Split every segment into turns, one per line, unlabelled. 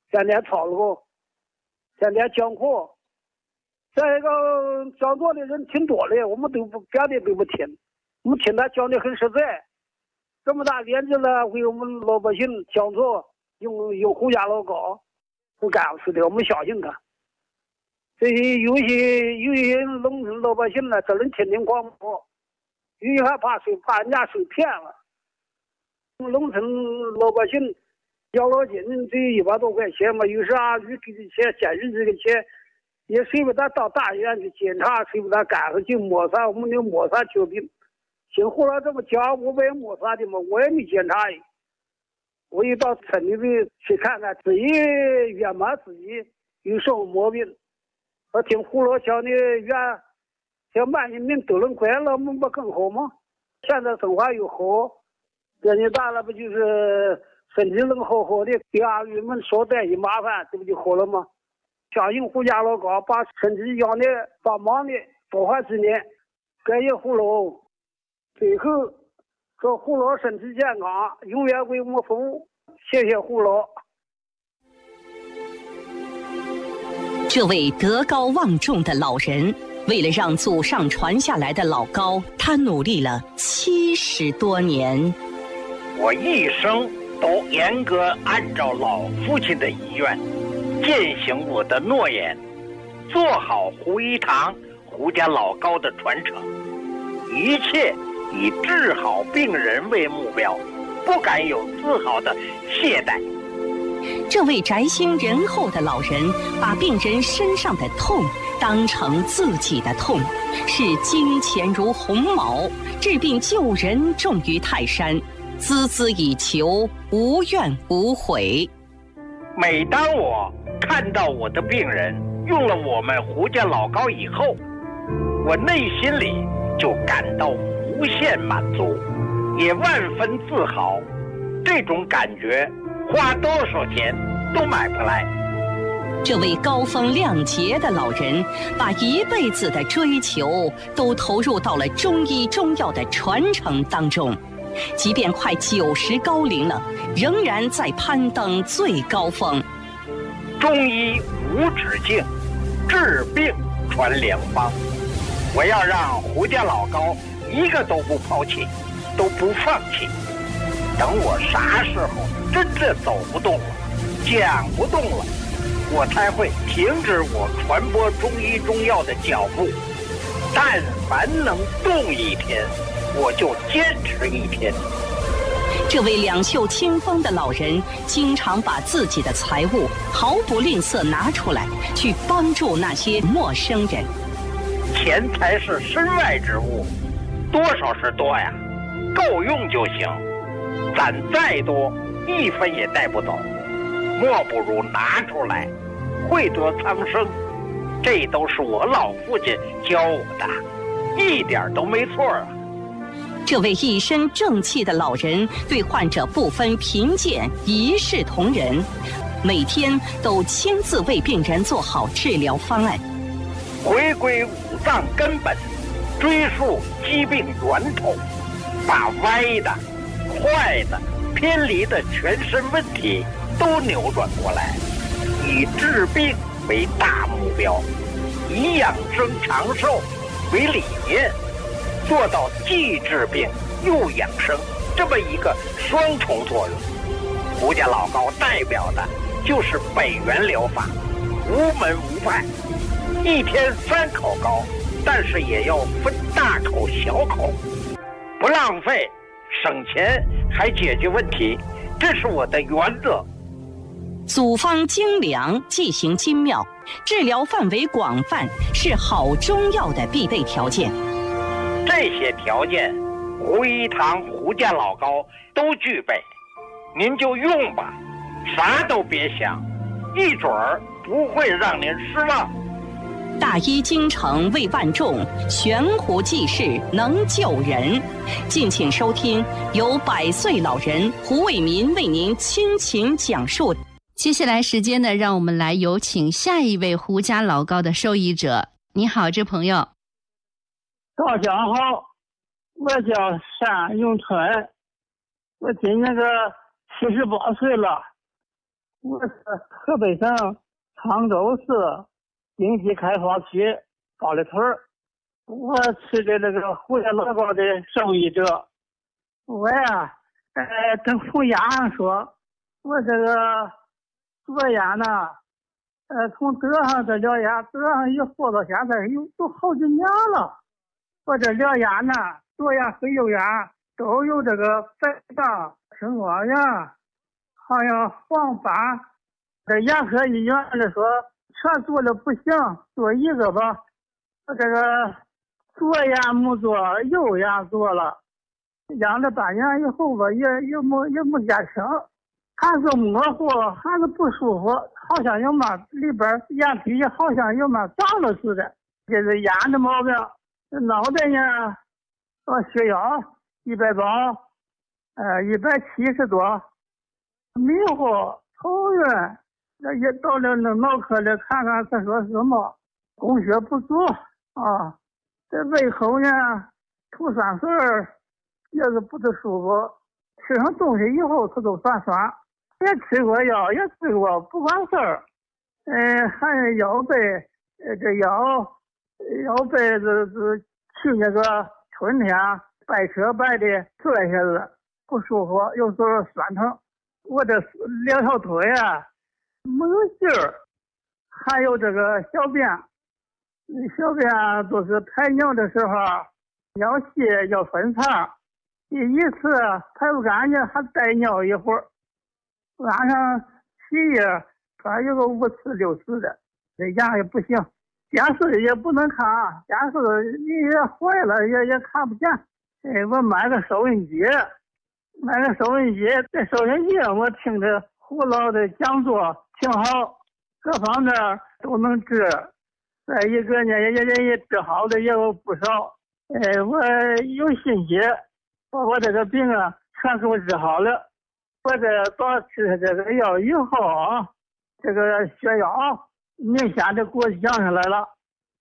天天操劳，天天讲课。再一个讲座的人挺多的，我们都不别的都不听，我们听他讲的很实在。这么大年纪了，为我们老百姓讲座，用胡家老高，不干死的，我们相信他。这些有些农村老百姓呢，只能听听广播，有些还怕人家受骗了。农村老百姓养老金这100多块钱嘛，有啥就给的钱，减去这个钱，也谁不得到大医院去检查，谁不得赶上去摸啥，我们就摸啥交病。新护了这么讲，我也摸啥的嘛，我也没检查。我一到村里头去看看，自己圆满自己有什么毛病。我听护老讲的院，像慢性病都能管了，我们不更好吗？现在生活又好，年纪大了不就是身体能好好的，给俺女们少带些麻烦，这不就好了吗？相信胡家老高把身体养的帮忙的多花几年，感谢胡老，最后祝胡老身体健康，永远为我们服务，谢谢胡老。
这位德高望重的老人，为了让祖上传下来的老高，他努力了70多年。
我一生都严格按照老父亲的遗愿，践行我的诺言，做好胡一堂胡家老高的传承，一切以治好病人为目标，不敢有丝毫的懈怠。
这位宅心仁厚的老人，把病人身上的痛当成自己的痛，视金钱如鸿毛，治病救人重于泰山，孜孜以求，无怨无悔。
每当我看到我的病人用了我们胡家老高以后，我内心里就感到无限满足，也万分自豪。这种感觉花多少钱都买不来。
这位高风亮节的老人，把一辈子的追求都投入到了中医中药的传承当中，即便快90高龄了，仍然在攀登最高峰。
中医无止境，治病传良方。我要让胡家老高一个都不抛弃，都不放弃。等我啥时候真正走不动了，讲不动了，我才会停止我传播中医中药的脚步。但凡能动一天，我就坚持一天。
这位两袖清风的老人，经常把自己的财物毫不吝啬拿出来，去帮助那些陌生人。
钱财是身外之物，多少是多呀，够用就行。攒再多，1分也带不走，莫不如拿出来，惠泽苍生。这都是我老父亲教我的，一点都没错啊。
这位一身正气的老人，对患者不分贫贱，一视同仁，每天都亲自为病人做好治疗方案，
回归五脏根本，追溯疾病源头，把歪的、坏的、偏离的全身问题都扭转过来，以治病为大目标，以养生长寿为理念，做到既治病又养生这么一个双重作用。胡家老高代表的就是北元疗法，无门无派，一天3口高，但是也要分大口小口，不浪费，省钱还解决问题，这是我的原则。
组方精良，剂型精妙，治疗范围广泛，是好中药的必备条件。
这些条件，胡一堂胡家老高都具备，您就用吧，啥都别想，一准儿不会让您失望。
大医精诚为万众，悬壶济世能救人。敬请收听由100岁老人胡伟民为您倾情讲述。
接下来时间呢，让我们来有请下一位胡家老高的受益者。你好，这朋友。
大家好，我叫单永春，我今年个78岁了。 我是河北省沧州市经济开发区高丽屯，我是这个胡家老高的受益者。我呀，跟胡家说，我这个做牙呢，从得上这獠牙，得上以后到现在都好几年了。我这獠牙呢，左牙和右牙都有这个白斑、青光眼，还有黄斑。这牙科医院的说全做了不行，做一个吧。这个左牙没做，右牙做了，养了半年以后吧，也没见成，还是模糊，还是不舒服，好像有嘛里边眼皮好像有嘛长了似的。这是眼的毛病。脑袋呢，血压180，170多，迷糊头晕。那也到了那脑科里看看，他说什么供血不足啊。这胃口呢，吐酸水也是不太舒服，吃上东西以后他都酸酸。也吃过药，也吃过不管事儿。还有腰背，这腰背是去那个春天掰车掰的摔下子不舒服，有时候酸疼。我这两条腿啊没有劲儿，还有这个小便都是排尿的时候要泻要分肠，第一次排不干净还带尿一会儿，晚上洗夜还有个5次6次的，这牙也不行，电视也不能看，电视也坏了也看不见。我买个收音机，这收音机我听着胡老的讲座挺好，各方面都能治。再一个呢，也治好的也有不少。我有信心，把我这个病啊全给我治好了。我这到吃这个药以后啊，这个血压明显的给我降下来了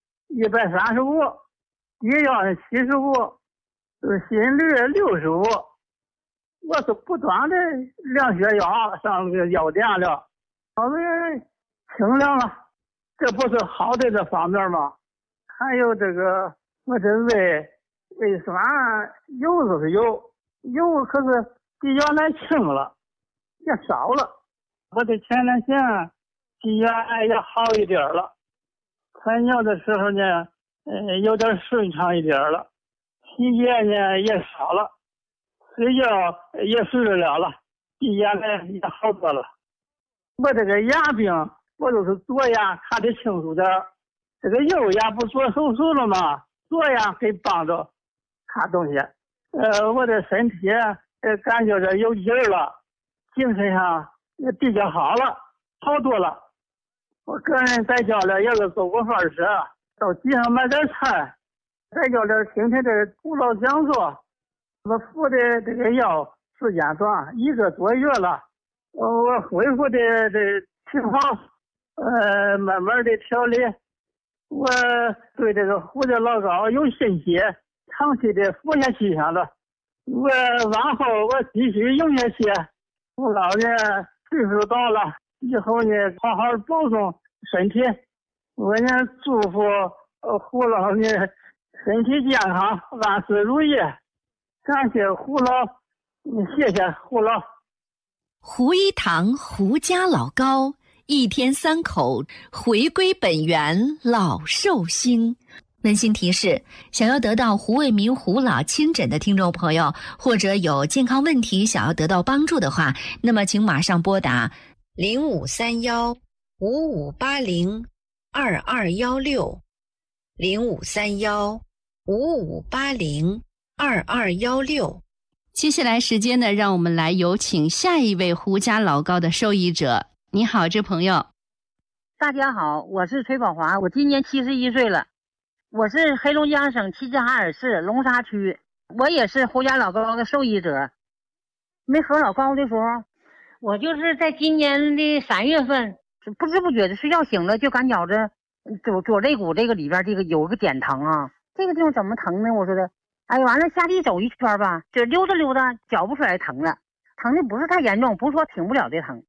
，135，低压是75，心率65。我是不断的量血压上个药店了，稍微清凉了，这不是好的这方面吗？还有这个我这胃酸有是有，可是比原来轻了，也少了。我的前列腺比原来也好一点了，排尿的时候呢，有点顺畅一点了，体液呢也少了。睡觉也睡得了，比原来也好多了。我这个牙病，我都是左牙看得清楚点，这个右牙不做手术了吗？左牙给帮着看东西。我的身体感觉着有劲儿了，精神上也比较好了，好多了。我个人在家里也是做过饭吃，到集上买点菜，在家里听听这胡老讲座。我服的这个药时间短，1个多月了，我恢复的挺好，慢慢的调理。我对这个胡家老高有信心，长期的服下去了。我往后我继续用下去。我老呢岁数到了，以后呢好好保重身体。我呢祝福胡老呢身体健康，万事如意。感谢胡老，谢谢胡老。
胡一堂胡家老高，一天3口回归本源，老寿星。温馨提示：想要得到胡卫民胡老亲诊的听众朋友，或者有健康问题想要得到帮助的话，那么请马上拨打0531-5580-2216 0531-5580-2216。接下来时间呢，让我们来有请下一位胡家老高的受益者。你好，这朋友。
大家好，我是崔宝华，我今年71岁了，我是黑龙江省齐齐哈尔市龙沙区，我也是胡家老高的受益者。没喝老高的时候，我就是在今年的3月份，不知不觉的睡觉醒了，就感觉着左肋骨这个里边这个有个茧疼啊，这个地方怎么疼呢？我说的，哎，完了下地走一圈吧，就溜达溜达，脚不出来疼了，疼的不是太严重，不是说挺不了的疼。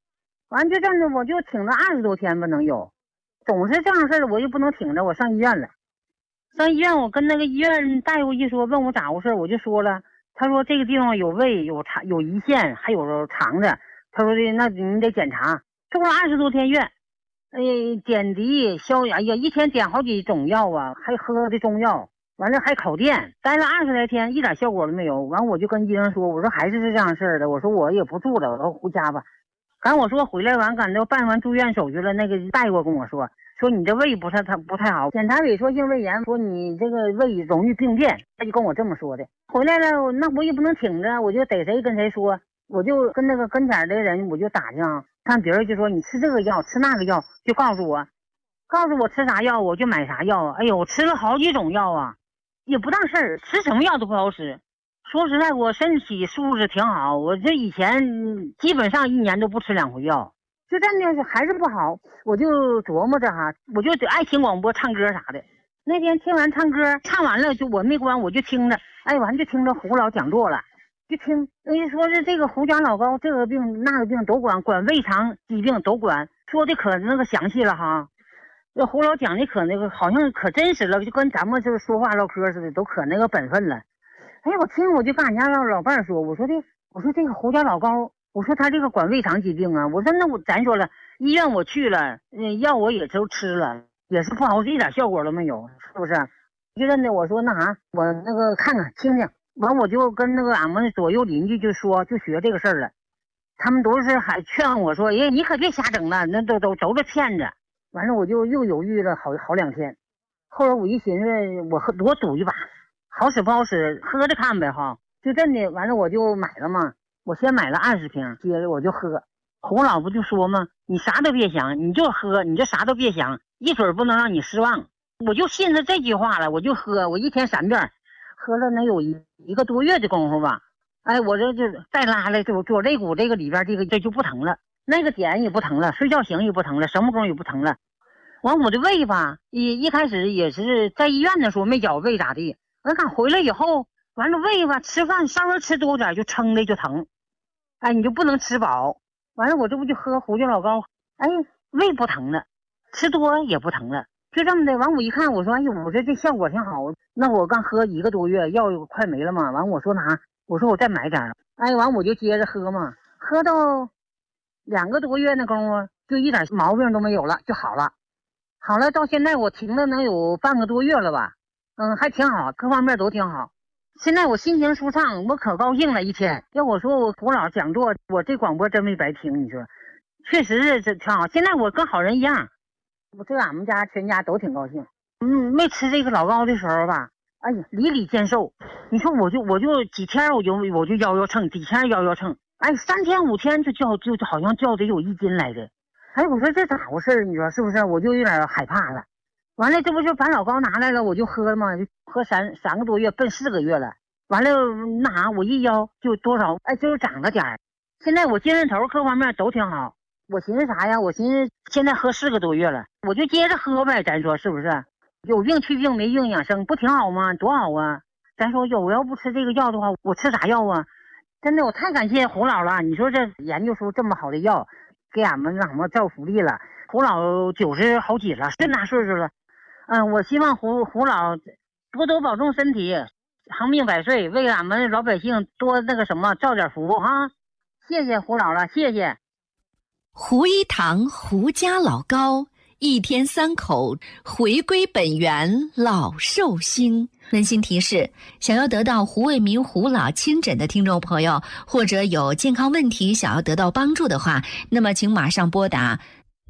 完就这样的，我就挺了20多天吧，能有，总是这样事儿，我又不能挺着，我上医院了。上医院，我跟那个医院大夫一说，问我咋回事，我就说了，他说这个地方有胃，有胰腺，还有肠子。他说的，那你得检查。住了20多天院，点滴、消炎，哎呀，一天点好几种药啊，还喝的中药，完了还烤电，待了20来天，一点效果都没有。完我就跟医生说，我说还是这样式儿的，我说我也不住了，我说回家吧。赶我说回来完，赶到办完住院手续了，那个大夫跟我说你这胃不太好，检查萎缩性胃炎，说你这个胃容易病变，他就跟我这么说的。回来了，那我也不能挺着，我就得谁跟谁说，我就跟那个跟前的人我就打听，看别人就说你吃这个药吃那个药，就告诉我吃啥药我就买啥药。哎呦，我吃了好几种药啊，也不当事儿，吃什么药都不好使。说实在，我身体素质挺好，我这以前基本上1年都不吃2回药，就真的是还是不好。我就琢磨着哈，我就爱听广播唱歌啥的。那天听完唱歌，唱完了就我没关，我就听着，完就听着胡老讲座了，就听说是这个胡家老高这个病那个病都管胃肠疾病都管，说的可那个详细了哈。这胡老讲的可那个好像可真实了，就跟咱们就是说话唠嗑似的，都可那个本分了。我听我就跟俺家老伴说，我说这个胡家老高，我说他这个管胃肠疾病啊，我说那咱说了，医院我去了，药我也都吃了，也是不好使，一点效果都没有，是不是？就真的我说那啥，我那个看看听听，完我就跟那个俺们左右邻居就学这个事儿了，他们都是还劝我说，你可别瞎整了，那都是骗子。完了我就又犹豫了好2天，后来我一寻思，我赌一把。好使不好使，喝着看呗哈，就真的完了，我就买了嘛。我先买了20瓶，接着我就喝。胡老不就说嘛，你啥都别想，你就喝，你就啥都别想，一准不能让你失望。我就信着这句话了，我就喝，我一天3遍，喝了能有一个多月的功夫吧。我这就再拉了，就左肋骨这个里边这就不疼了，那个点也不疼了，睡觉醒也不疼了，什么功也不疼了。完我的胃吧，一开始也是在医院的时候没觉胃咋地。我看回来以后，完了胃吧，吃饭稍微吃多点就撑的就疼，你就不能吃饱。完了我这不就喝胡椒老高，胃不疼了，吃多也不疼了，就这么的。完我一看，我说我这效果挺好。那我刚喝1个多月，药快没了嘛。完我说我说我再买点。完我就接着喝嘛，喝到2个多月那功夫，就一点毛病都没有了，就好了。好了，到现在我停了能有半个多月了吧。还挺好，各方面都挺好。现在我心情舒畅，我可高兴了一天。要我说我胡老讲座，我这广播真没白听。你说，确实是这挺好。现在我跟好人一样，俺们家全家都挺高兴。没吃这个老高的时候吧，里里见瘦。你说我就几天我就腰秤，几天腰秤，3天5天就好像掉得有1斤来的。我说这咋回事？你说是不是？我就有点害怕了。完了，这不就把老高拿来了，我就喝嘛，就喝3个多月，奔4个月了。完了我一腰就多少，就是长了点儿。现在我精神头各方面都挺好。我寻思啥呀？我寻思现在喝4个多月了，我就接着喝呗。咱说是不是？有病去病，没病养生，不挺好吗？多好啊！咱说我要不吃这个药的话，我吃啥药啊？真的，我太感谢胡老了。你说这研究出这么好的药，给俺们造福利了。胡老90好几了，这大岁数了。我希望胡老多保重身体，长命百岁，为俺们老百姓多那个什么造点福哈。谢谢胡老了，谢谢。
胡一堂胡家老高，一天3口，回归本源，老寿星。温馨提示：想要得到胡卫民胡老亲诊的听众朋友，或者有健康问题想要得到帮助的话，那么请马上拨打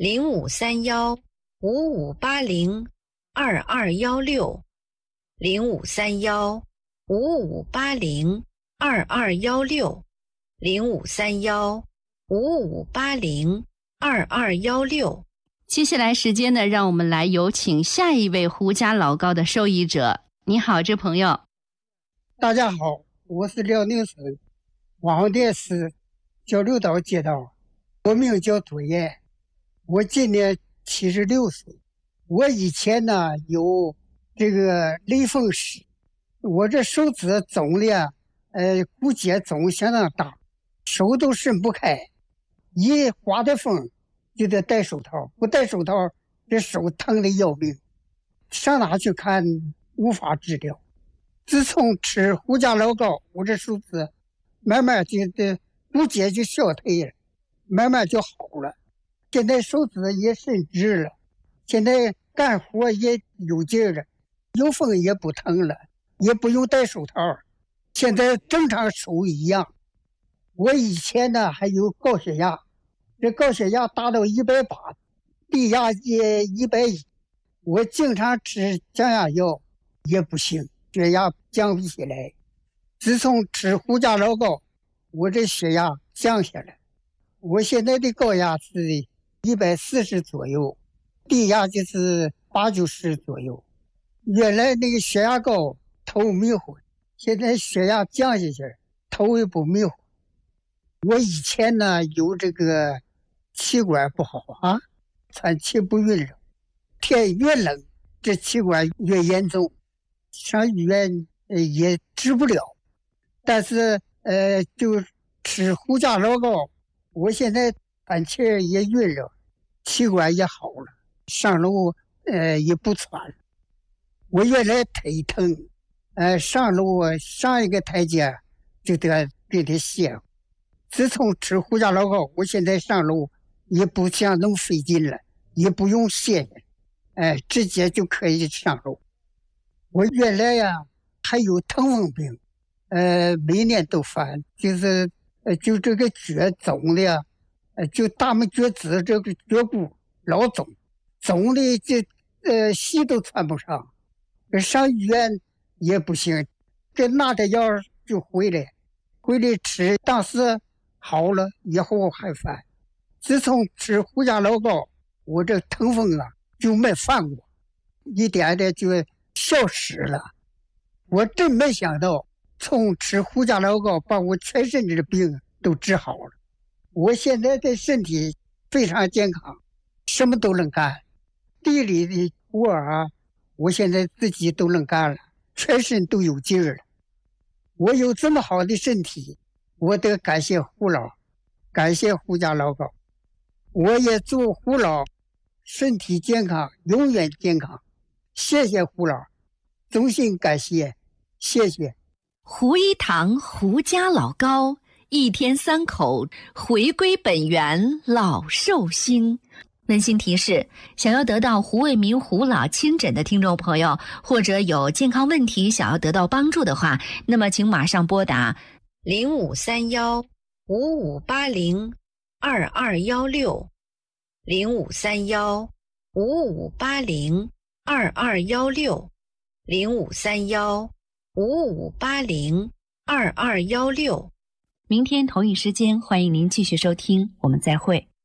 0531-5580-2216，0531-5580-2216。接下来时间呢，让我们来有请下一位胡家老高的受益者。你好，这朋友。
大家好，我是辽宁省王店市交流道街道，我名叫杜岩，我今年76岁。我以前呢有这个类风湿，我这手指肿的骨节肿相当大，手都伸不开， 一刮的风就得戴手套，不戴手套这手疼的要命，上哪去看无法治疗。自从吃胡家老膏，我这手指慢慢不接就消退了，慢慢就好了。现在手指也伸直了，现在干活也有劲了，有风也不疼了，也不用戴手套，现在正常手一样。我以前呢还有高血压，这高血压达到180，低压也110，我经常吃降压药也不行，血压降不下来。自从吃胡家老膏，我这血压降下来，我现在的高压是140左右，低压就是80-90左右。原来那个血压高头迷糊，现在血压降下去，头也不迷糊。我以前呢有这个气管不好啊，喘气不匀了，天越冷这气管越严重，上医院也治不了。但是就吃胡家老膏，我现在喘气也匀了，气管也好了，上楼也不喘了。我原来腿疼，上楼上一个台阶就得给它卸。自从吃胡家老膏，我现在上楼也不像那么费劲了，也不用卸，直接就可以上楼。我原来呀还有疼风病，每年都犯，就是就这个脚肿的，就大拇脚趾这个脚骨老肿，肿的这鞋都穿不上，上医院也不行，这拿点药就回来吃，当时好了以后还犯。自从吃胡家老膏，我这疼风啊就没犯过，一点点就消失了。我真没想到从吃胡家老膏把我全身的病都治好了。我现在的身体非常健康，什么都能干，地里的活啊我现在自己都能干了，全身都有劲儿了。我有这么好的身体，我得感谢胡老，感谢胡家老膏。我也祝胡老身体健康，永远健康。谢谢胡老，衷心感谢，谢谢。
胡一堂胡家老膏，一天3口，回归本源，老寿星。温馨提示：想要得到胡卫民胡老亲诊的听众朋友，或者有健康问题想要得到帮助的话，那么请马上拨打0531-5580-2216，0531-5580-2216。明天同一时间，欢迎您继续收听，我们再会。